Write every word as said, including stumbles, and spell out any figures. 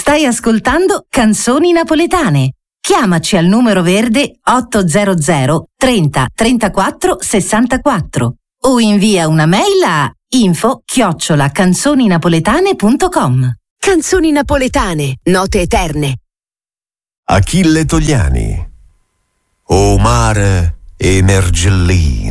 Stai ascoltando Canzoni Napoletane. Chiamaci al numero verde ottocento trenta trentaquattro sessantaquattro o invia una mail a info chiocciola canzoninapoletane punto com. Canzoni napoletane, note eterne. Achille Togliani. O mare e Mergellina.